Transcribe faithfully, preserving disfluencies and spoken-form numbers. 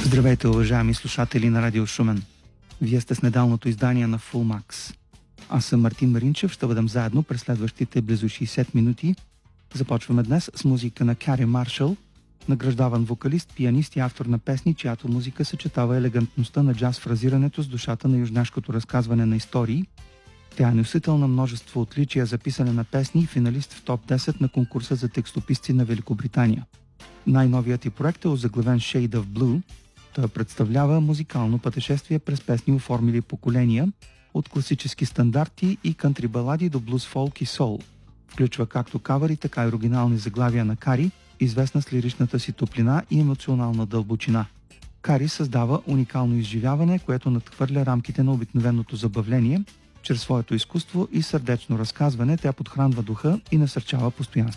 Здравейте, уважаеми слушатели на Радио Шумен. Вие сте с недалното издание на Full Max. Аз съм Мартин Маринчев, ще бъдем заедно през следващите близо шейсет минути. Започваме днес с музика на Кари Маршал, награждаван вокалист, пианист и автор на песни, чиято музика съчетава елегантността на джаз фразирането с душата на южняшкото разказване на истории. Тя е носител на множество отличия за писане на песни и финалист в топ десет на конкурса за текстописци на Великобритания. Най-новият ти проект е озаглавен Shade of Blue. Той представлява музикално пътешествие през песни, оформили поколения, от класически стандарти и кантри балади до блуз, фолк и сол. Включва както кавъри, така и оригинални заглавия на Кари, известна с лиричната си топлина и емоционална дълбочина. Кари създава уникално изживяване, което надхвърля рамките на обикновеното забавление. Чрез своето изкуство и сърдечно разказване тя подхранва духа и насърчава постоянство.